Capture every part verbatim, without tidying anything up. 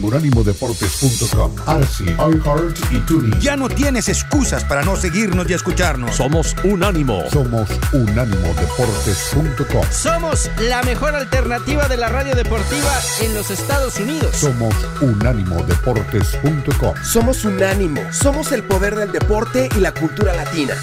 unánimo deportes punto com, Arsi, iHeart y TuneIn. Ya no tienes excusas para no seguirnos y escucharnos. Somos Unánimo. Somos unánimo deportes punto com. Somos la mejor alternativa de la radio deportiva en los Estados Unidos. Somos unánimo deportes punto com. Somos Unánimo. Somos el poder del deporte y la cultura latina.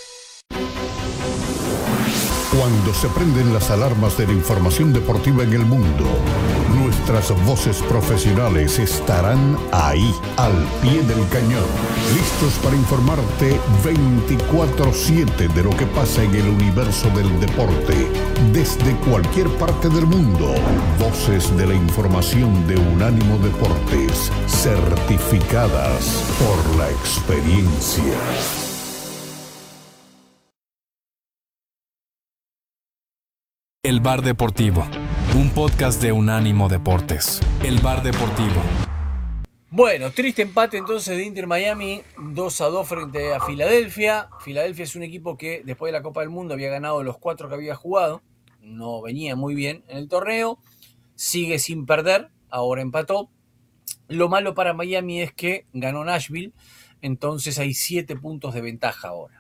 Cuando se prenden las alarmas de la información deportiva en el mundo, nuestras voces profesionales estarán ahí, al pie del cañón, listos para informarte veinticuatro siete de lo que pasa en el universo del deporte, desde cualquier parte del mundo. Voces de la información de Unánimo Deportes, certificadas por la experiencia. El Bar Deportivo, un podcast de Unánimo Deportes. El Bar Deportivo. Bueno, triste empate entonces de Inter Miami, dos a dos frente a Filadelfia. Filadelfia es un equipo que después de la Copa del Mundo había ganado los cuatro que había jugado. No venía muy bien en el torneo. Sigue sin perder, ahora empató. Lo malo para Miami es que ganó Nashville, entonces hay siete puntos de ventaja ahora.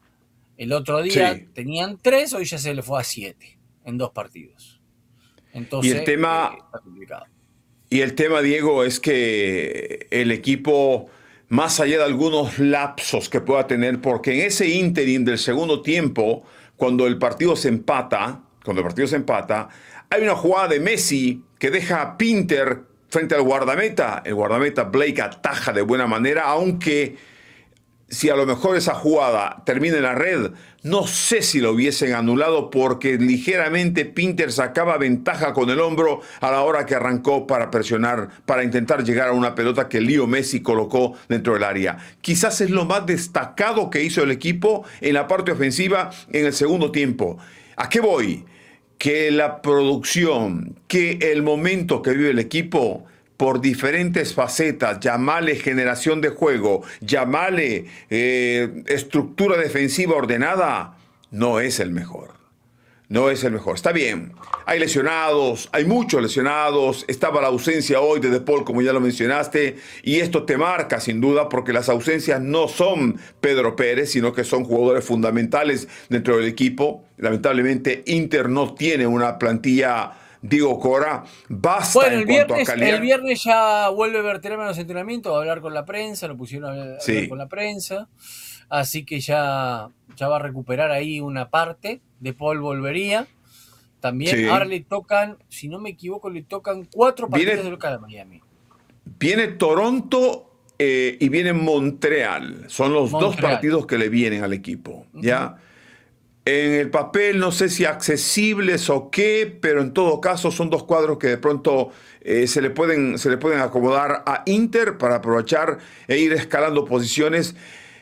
El otro día sí. tenían tres, hoy ya se le fue a siete. En dos partidos. Entonces, y el tema, eh, está complicado. Y el tema, Diego, es que el equipo, más allá de algunos lapsos que pueda tener, porque en ese ínterin del segundo tiempo, cuando el partido se empata, cuando el partido se empata, hay una jugada de Messi que deja a Pinter frente al guardameta. El guardameta Blake ataja de buena manera, aunque si a lo mejor esa jugada termina en la red, no sé si lo hubiesen anulado porque ligeramente Pinter sacaba ventaja con el hombro a la hora que arrancó para presionar, para intentar llegar a una pelota que Leo Messi colocó dentro del área. Quizás es lo más destacado que hizo el equipo en la parte ofensiva en el segundo tiempo. ¿A qué voy? Que la producción, que el momento que vive el equipo, por diferentes facetas, llamale generación de juego, llamale eh, estructura defensiva ordenada, no es el mejor. No es el mejor. Está bien, hay lesionados, hay muchos lesionados, estaba la ausencia hoy de De Paul, como ya lo mencionaste, y esto te marca sin duda porque las ausencias no son Pedro Pérez, sino que son jugadores fundamentales dentro del equipo. Lamentablemente Inter no tiene una plantilla. Diego Cora, basta bueno, en el cuanto viernes, a calidad. El viernes ya vuelve Berterame a los entrenamientos, a hablar con la prensa, lo pusieron a hablar sí. con la prensa, así que ya, ya va a recuperar ahí una parte. De Paul volvería. También sí. Ahora le tocan, si no me equivoco, le tocan cuatro partidos viene, de local a Miami. Viene Toronto eh, y viene Montreal. Son los Montreal. dos partidos que le vienen al equipo, ¿ya? Uh-huh. En el papel no sé si accesibles o qué, pero en todo caso son dos cuadros que de pronto eh, se, le pueden, se le pueden acomodar a Inter para aprovechar e ir escalando posiciones,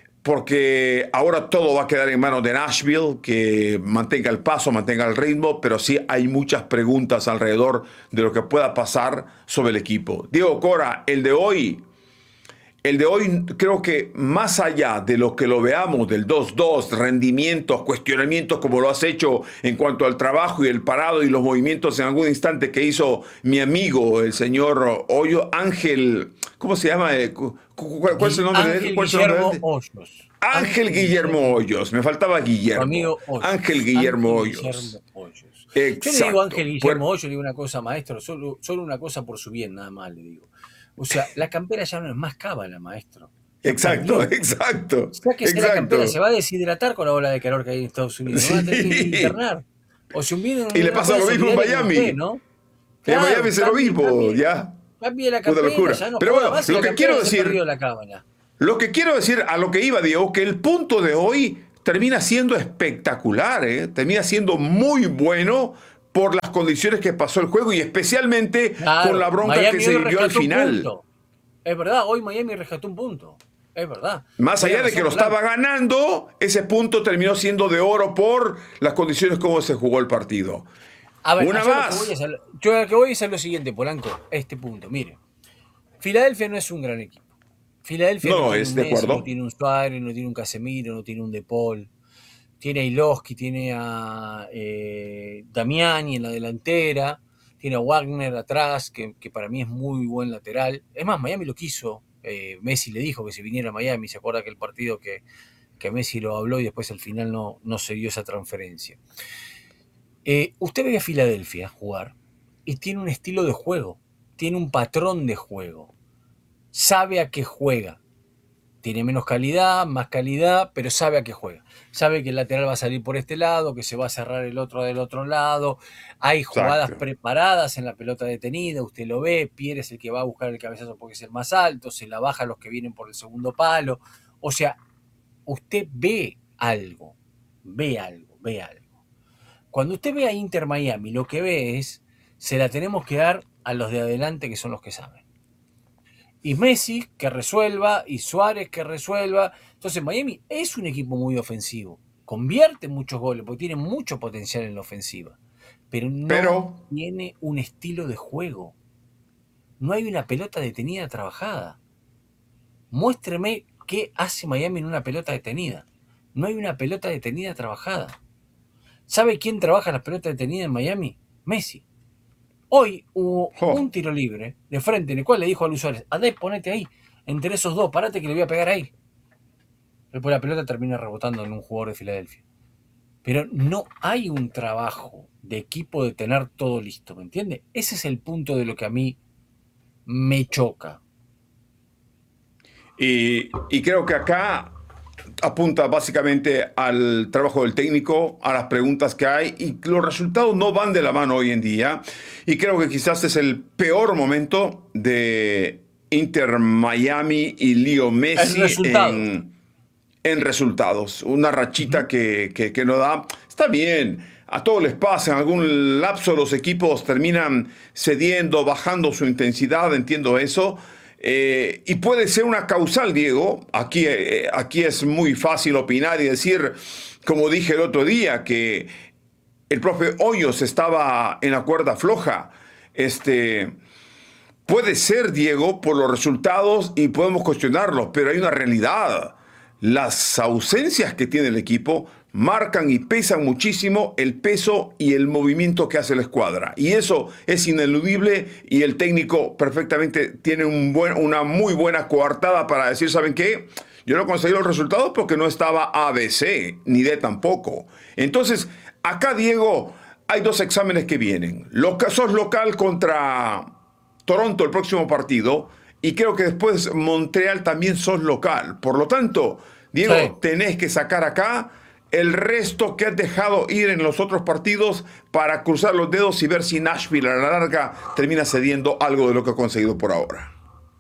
porque ahora todo va a quedar en manos de Nashville, que mantenga el paso, mantenga el ritmo, pero sí hay muchas preguntas alrededor de lo que pueda pasar sobre el equipo. Diego Cora, el de hoy... El de hoy creo que más allá de lo que lo veamos del dos dos, rendimientos, cuestionamientos como lo has hecho en cuanto al trabajo y el parado y los movimientos en algún instante que hizo mi amigo, el señor Hoyo, Ángel, ¿cómo se llama? ¿Cuál, cuál es el nombre Ángel de él? ¿Cuál Guillermo es el nombre de él? Hoyos. Ángel, Ángel Guillermo Hoyos, me faltaba Guillermo. Amigo Hoyos. Ángel Guillermo Ángel Hoyos. Guillermo Hoyos. Exacto. Yo le digo Ángel Guillermo Hoyos, le digo una cosa, maestro, solo, solo una cosa por su bien, nada más le digo. O sea, la campera ya no es más cábala, maestro. Exacto, También. exacto. O sea que si la campera se va a deshidratar con la ola de calor que hay en Estados Unidos. Sí. No va a tener que internar. O si un viene y le pasa lo mismo en Miami. Usted, ¿no? Claro, en Miami es lo mismo, cambie, ya. Cambie la campera, locura. ya no Pero bueno, más, lo que quiero decir, la lo que quiero decir a lo que iba, Diego, que el punto de hoy termina siendo espectacular, ¿eh? Termina siendo muy bueno por las condiciones que pasó el juego y especialmente claro, con la bronca Miami que se vivió al final. Es verdad, hoy Miami rescató un punto. Es verdad. Más allá de que lo estaba ganando, ese punto terminó siendo de oro por las condiciones como se jugó el partido. A ver, una yo más. Lo que voy a hacer, yo lo que voy a hacer es lo siguiente, Polanco, este punto. Mire, Filadelfia no es un gran equipo. Filadelfia no, no es tiene de un Messi, acuerdo. no tiene un Suárez, no tiene un Casemiro, no tiene un De Paul. Tiene a Ilowski, tiene a eh, Damiani en la delantera. tiene a Wagner atrás, que, que para mí es muy buen lateral. Es más, Miami lo quiso, eh, Messi le dijo que se viniera a Miami, se acuerda que el partido que, que Messi lo habló y después al final no, no se dio esa transferencia. Eh, usted ve a Filadelfia jugar y tiene un estilo de juego, tiene un patrón de juego, sabe a qué juega. Tiene menos calidad, más calidad, pero sabe a qué juega. Sabe que el lateral va a salir por este lado, que se va a cerrar el otro del otro lado. Hay jugadas Exacto. preparadas en la pelota detenida, usted lo ve. Pierre es el que va a buscar el cabezazo porque es el más alto, se la baja a los que vienen por el segundo palo. O sea, usted ve algo, ve algo, ve algo. Cuando usted ve a Inter Miami, lo que ve es, se la tenemos que dar a los de adelante que son los que saben. Y Messi que resuelva, y Suárez que resuelva. Entonces Miami es un equipo muy ofensivo. Convierte muchos goles, porque tiene mucho potencial en la ofensiva. Pero no Pero- tiene un estilo de juego. No hay una pelota detenida trabajada. Muéstreme qué hace Miami en una pelota detenida. No hay una pelota detenida trabajada. ¿Sabe quién trabaja las pelotas detenidas en Miami? Messi. Hoy hubo Oh. un tiro libre de frente en el cual le dijo a Luis Suárez, Adé, ponete ahí, entre esos dos, parate que le voy a pegar ahí. Después la pelota termina rebotando en un jugador de Filadelfia. Pero no hay un trabajo de equipo de tener todo listo, ¿me entiende? Ese es el punto de lo que a mí me choca. Y, y creo que acá apunta básicamente al trabajo del técnico, a las preguntas que hay, y los resultados no van de la mano hoy en día. Y creo que quizás es el peor momento de Inter Miami y Leo Messi El resultado. en, en resultados. Una rachita que, que, que no da. Está bien. A todos les pasa, en algún lapso los equipos terminan cediendo, bajando su intensidad, entiendo eso. Eh, y puede ser una causal, Diego. Aquí, eh, aquí es muy fácil opinar y decir, como dije el otro día, que el profe Hoyos estaba en la cuerda floja. Este, puede ser, Diego, por los resultados y podemos cuestionarlo, pero hay una realidad. Las ausencias que tiene el equipo marcan y pesan muchísimo el peso y el movimiento que hace la escuadra. Y eso es ineludible y el técnico perfectamente tiene un buen, una muy buena coartada para decir, ¿saben qué? Yo no conseguí los resultados porque no estaba A B C, ni D tampoco. Entonces, acá, Diego, hay dos exámenes que vienen. Lo, sos local contra Toronto el próximo partido y creo que después Montreal también sos local. Por lo tanto, Diego, Sí. tenés que sacar acá el resto que has dejado ir en los otros partidos para cruzar los dedos y ver si Nashville a la larga termina cediendo algo de lo que ha conseguido por ahora.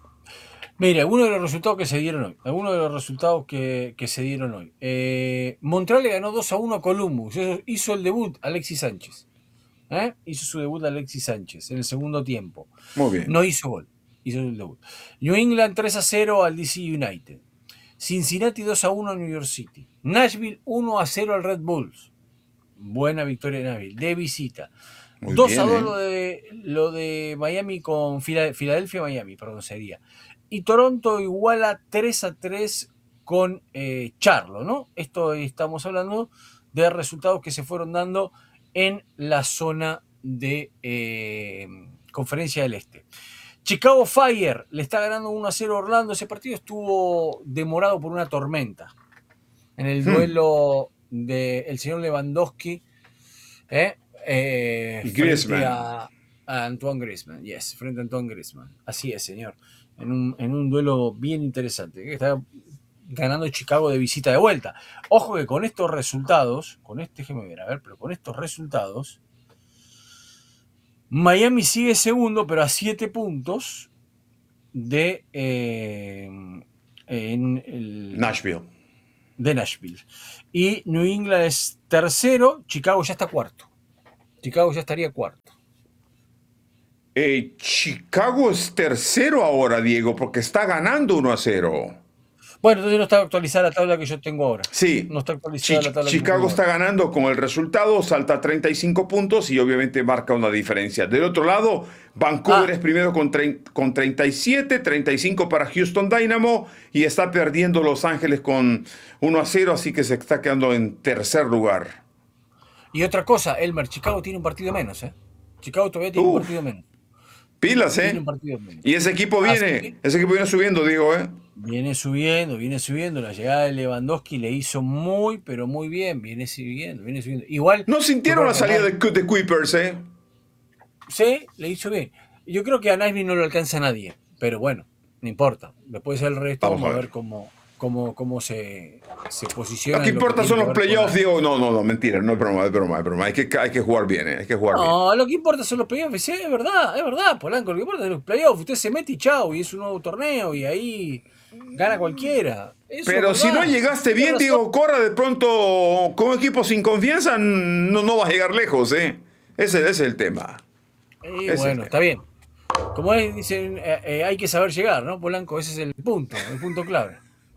Mire, algunos de los resultados que se dieron hoy. Algunos de los resultados que, que se dieron hoy. Eh, Montreal le ganó dos a uno a Columbus. Eso hizo el debut Alexis Sánchez. ¿Eh? Hizo su debut Alexis Sánchez en el segundo tiempo. Muy bien. No hizo gol. Hizo el debut. New England tres a cero al D C United. Cincinnati dos a uno a New York City. Nashville uno a cero al Red Bulls. Buena victoria de Nashville. De visita. Muy dos bien, a dos ¿eh? lo, de, lo de Miami con Fila- Filadelfia, Miami, perdón, sería. Y Toronto iguala tres a tres con eh, Charlo, ¿no? Esto estamos hablando de resultados que se fueron dando en la zona de eh, Conferencia del Este. Chicago Fire le está ganando uno a cero a Orlando. Ese partido estuvo demorado por una tormenta. En el Hmm. duelo del señor Lewandowski ¿eh? Eh, Y frente Griezmann. a, a Antoine Griezmann. Yes, frente a Antoine Griezmann. Así es, señor. En un, en un duelo bien interesante. Que está ganando Chicago de visita de vuelta. Ojo que con estos resultados, con este, déjeme ver, a ver, pero con estos resultados, Miami sigue segundo, pero a siete puntos de eh, en el, Nashville. de Nashville. Y New England es tercero, Chicago ya está cuarto. Chicago ya estaría cuarto. Eh, Chicago es tercero ahora, Diego, porque está ganando uno a cero. Bueno, entonces no está actualizada la tabla que yo tengo ahora. Sí, No está actualizada Chi- la tabla que Chicago tengo está ahora. ganando con el resultado, salta a treinta y cinco puntos y obviamente marca una diferencia. Del otro lado, Vancouver Ah. es primero con, trein- con treinta y siete, treinta y cinco para Houston Dynamo y está perdiendo Los Ángeles con uno a cero, así que se está quedando en tercer lugar. Y otra cosa, Elmer, Chicago tiene un partido menos, ¿eh? Chicago todavía tiene Uf. un partido menos. Pilas, ¿eh? Tiene un partido menos. Y ese equipo Así viene, que- ese equipo viene subiendo, digo, ¿eh? Viene subiendo, viene subiendo. La llegada de Lewandowski le hizo muy, pero muy bien. Viene subiendo, viene subiendo. Igual. No sintieron la yo creo que salida de, de Kuipers, ¿eh? Sí, le hizo bien. Yo creo que a Naismith no lo alcanza a nadie, pero bueno, no importa. Después el resto Vamos vamos, a a ver. ver cómo, cómo, cómo se, se posiciona. Lo que en lo importa tiene son que los ver con playoffs, la- Diego. No, no, no, mentira, no es broma, es broma, es broma. Hay que, hay que jugar bien, ¿eh? Hay que jugar bien. No, lo que importa son los playoffs. Sí, es verdad, es verdad, Polanco. Lo que importa son los playoffs. Usted se mete y chau, y es un nuevo torneo, y ahí gana cualquiera. Eso Pero es si verdad. no llegaste bien, Tiene razón. Diego Corra, de pronto con un equipo sin confianza no, no vas a llegar lejos, ¿eh? Ese, ese es el tema. Y Ese bueno, es. está bien. Como es, dicen, eh, eh, hay que saber llegar, ¿no, Polanco? Ese es el punto, el punto clave.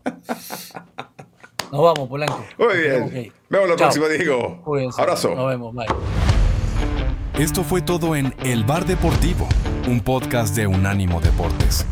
Nos vamos, Polanco. Muy Nos tenemos que bien. ir. Vemos la Chao. próxima, Diego. Cuídense. Abrazo. Nos vemos, bye. Esto fue todo en El Bar Deportivo, un podcast de Unánimo Deportes.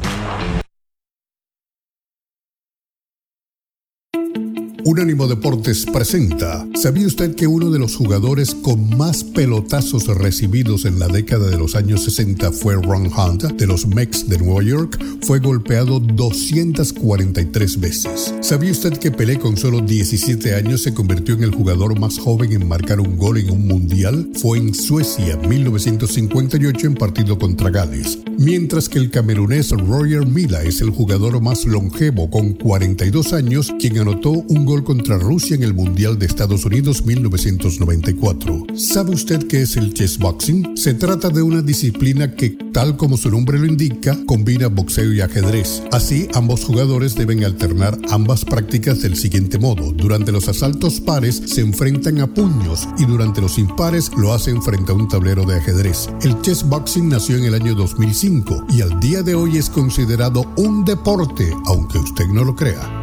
Unánimo Deportes presenta. ¿Sabía usted que uno de los jugadores con más pelotazos recibidos en la década de los años sesenta fue Ron Hunt, de los Mets de Nueva York? Fue golpeado doscientas cuarenta y tres veces. ¿Sabía usted que Pelé, con solo diecisiete años, se convirtió en el jugador más joven en marcar un gol en un mundial? Fue en Suecia, mil novecientos cincuenta y ocho, en partido contra Gales. Mientras que el camerunés Roger Milla es el jugador más longevo, con cuarenta y dos años, quien anotó un gol contra Rusia en el Mundial de Estados Unidos mil novecientos noventa y cuatro. ¿Sabe usted qué es el chessboxing? Se trata de una disciplina que, tal como su nombre lo indica, combina boxeo y ajedrez. Así, ambos jugadores deben alternar ambas prácticas del siguiente modo. Durante los asaltos pares se enfrentan a puños y durante los impares lo hacen frente a un tablero de ajedrez. El chessboxing nació en el año dos mil cinco y al día de hoy es considerado un deporte, aunque usted no lo crea.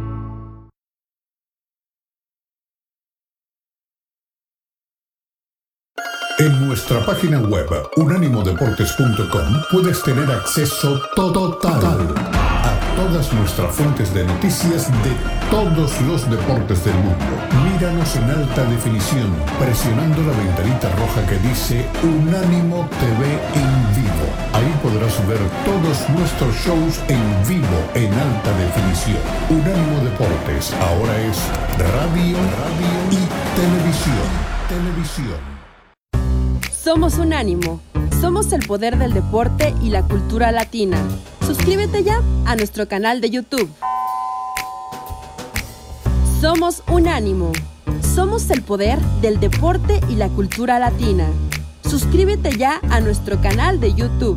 En nuestra página web unánimo deportes punto com puedes tener acceso total a todas nuestras fuentes de noticias de todos los deportes del mundo. Míranos en alta definición presionando la ventanita roja que dice Unánimo T V en vivo. Ahí podrás ver todos nuestros shows en vivo en alta definición. Unánimo Deportes ahora es radio, radio y televisión. Televisión. Somos Unánimo. Somos el poder del deporte y la cultura latina. Suscríbete ya a nuestro canal de YouTube. Somos Unánimo. Somos el poder del deporte y la cultura latina. Suscríbete ya a nuestro canal de YouTube.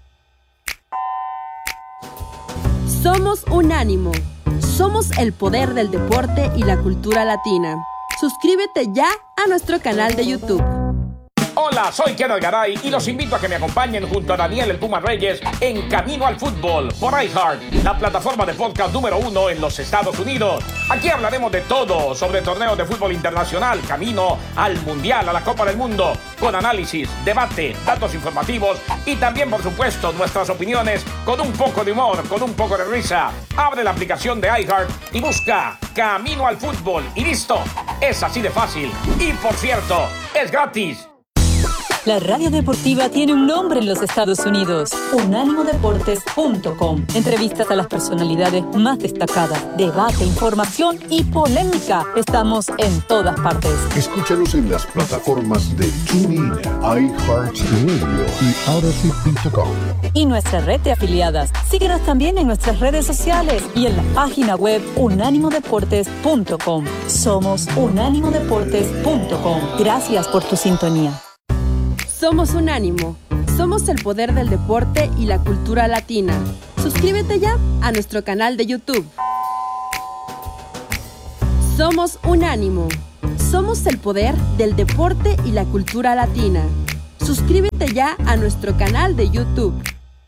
Somos Unánimo. Somos el poder del deporte y la cultura latina. Suscríbete ya a nuestro canal de YouTube. Hola, soy Kenneth Garay y los invito a que me acompañen junto a Daniel El Puma Reyes en Camino al Fútbol por iHeart, la plataforma de podcast número uno en los Estados Unidos. Aquí hablaremos de todo sobre torneos de fútbol internacional, camino al Mundial, a la Copa del Mundo, con análisis, debate, datos informativos y también, por supuesto, nuestras opiniones con un poco de humor, con un poco de risa. Abre la aplicación de iHeart y busca Camino al Fútbol y listo. Es así de fácil. Y por cierto, es gratis. La radio deportiva tiene un nombre en los Estados Unidos. unánimo deportes punto com. Entrevistas a las personalidades más destacadas, debate, información y polémica. Estamos en todas partes. Escúchanos en las plataformas de TuneIn, iHeartRadio y Odyssey punto com. Y nuestra red de afiliadas. Síguenos también en nuestras redes sociales y en la página web unánimo deportes punto com. Somos unánimo deportes punto com. Gracias por tu sintonía. Somos Unánimo. Somos el poder del deporte y la cultura latina. Suscríbete ya a nuestro canal de YouTube. Somos Unánimo. Somos el poder del deporte y la cultura latina. Suscríbete ya a nuestro canal de YouTube.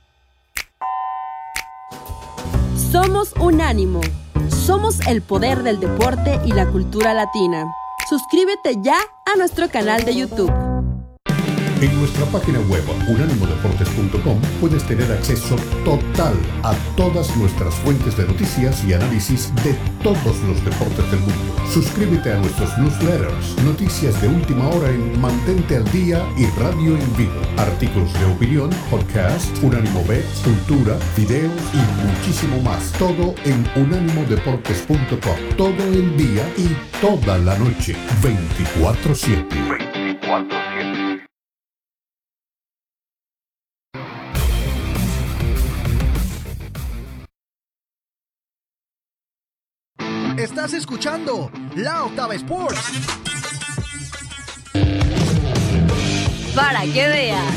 Somos Unánimo. Somos el poder del deporte y la cultura latina. Suscríbete ya a nuestro canal de YouTube. En nuestra página web unánimo deportes punto com puedes tener acceso total a todas nuestras fuentes de noticias y análisis de todos los deportes del mundo. Suscríbete a nuestros newsletters, noticias de última hora en Mantente al Día y radio en vivo, artículos de opinión, podcast, Unánimo Bets, cultura, videos y muchísimo más. Todo en unánimo deportes punto com. Todo el día y toda la noche, veinticuatro siete. veinticuatro siete. Estás escuchando La Octava Sports. Para que veas.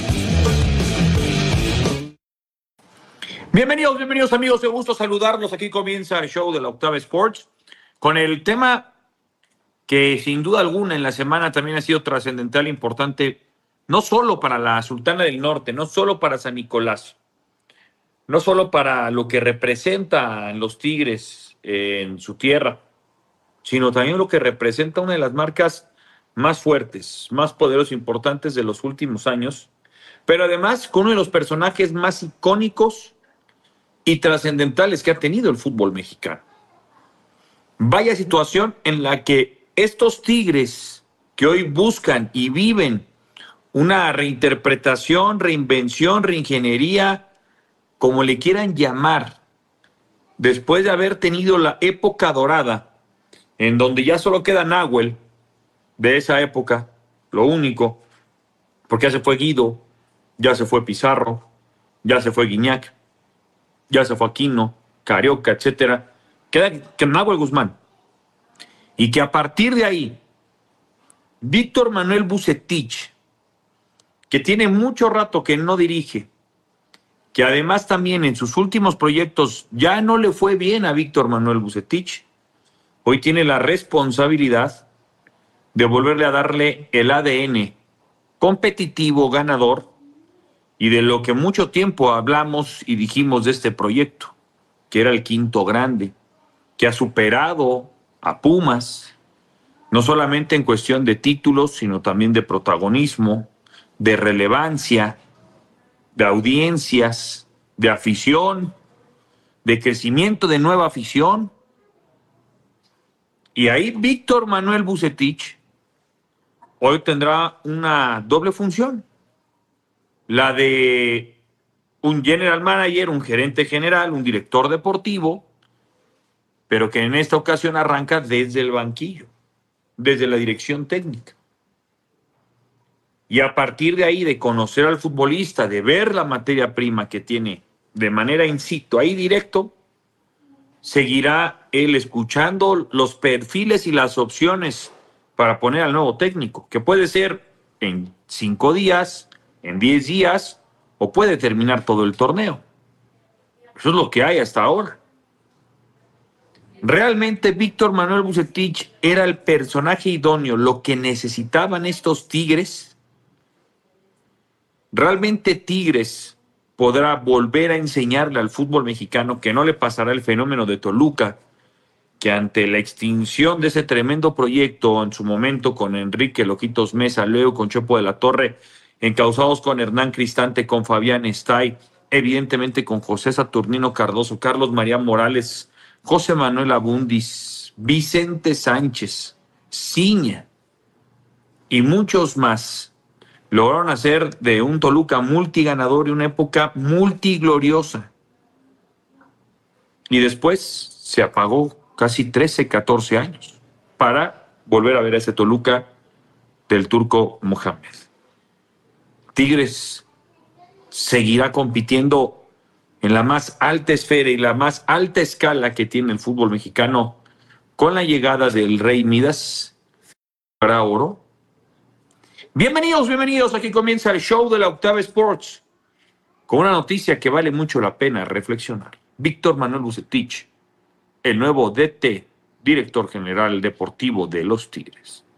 Bienvenidos, bienvenidos amigos, qué gusto saludarlos. Aquí comienza el show de La Octava Sports con el tema que sin duda alguna en la semana también ha sido trascendental e importante, no solo para la Sultana del Norte, no solo para San Nicolás, no solo para lo que representan los Tigres en su tierra, sino también lo que representa una de las marcas más fuertes, más poderosas e importantes de los últimos años, pero además con uno de los personajes más icónicos y trascendentales que ha tenido el fútbol mexicano. Vaya situación en la que estos Tigres que hoy buscan y viven una reinterpretación, reinvención, reingeniería, como le quieran llamar, después de haber tenido la época dorada, en donde ya solo queda Nahuel de esa época, lo único, porque ya se fue Guido, ya se fue Pizarro, ya se fue Guiñac, ya se fue Aquino, Carioca, etcétera, queda Nahuel Guzmán. Y que a partir de ahí, Víctor Manuel Vucetich, que tiene mucho rato que no dirige, que además también en sus últimos proyectos ya no le fue bien a Víctor Manuel Vucetich, hoy tiene la responsabilidad de volverle a darle el A D N competitivo, ganador, y de lo que mucho tiempo hablamos y dijimos de este proyecto, que era el quinto grande, que ha superado a Pumas, no solamente en cuestión de títulos, sino también de protagonismo, de relevancia, de audiencias, de afición, de crecimiento de nueva afición. Y ahí Víctor Manuel Vucetich hoy tendrá una doble función, la de un general manager, un gerente general, un director deportivo, pero que en esta ocasión arranca desde el banquillo, desde la dirección técnica. Y a partir de ahí, de conocer al futbolista, de ver la materia prima que tiene de manera in situ, ahí directo, seguirá él escuchando los perfiles y las opciones para poner al nuevo técnico, que puede ser en cinco días, en diez días, o puede terminar todo el torneo. Eso es lo que hay hasta ahora. Realmente Víctor Manuel Vucetich era el personaje idóneo, lo que necesitaban estos Tigres. Realmente Tigres podrá volver a enseñarle al fútbol mexicano que no le pasará el fenómeno de Toluca, que ante la extinción de ese tremendo proyecto en su momento con Enrique Lojitos Mesa, luego con Chepo de la Torre, encausados con Hernán Cristante, con Fabián Estay, evidentemente con José Saturnino Cardoso, Carlos María Morales, José Manuel Abundis, Vicente Sánchez, Ciña y muchos más, lograron hacer de un Toluca multiganador y una época multigloriosa. Y después se apagó casi trece, catorce años para volver a ver a ese Toluca del Turco Mohamed. Tigres seguirá compitiendo en la más alta esfera y la más alta escala que tiene el fútbol mexicano con la llegada del Rey Midas para oro. Bienvenidos, bienvenidos. Aquí comienza el show de la Octava Sports con una noticia que vale mucho la pena reflexionar. Víctor Manuel Vucetich, el nuevo D T, director general deportivo de los Tigres.